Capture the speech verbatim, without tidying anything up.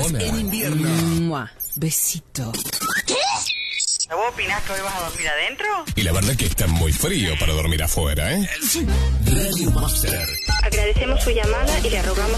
zona. En invierno. Mua. Besito. ¿Vos opinás que hoy vas a dormir adentro? Y la verdad que está muy frío para dormir afuera, ¿eh? Radio Master. Agradecemos su llamada y le rogamos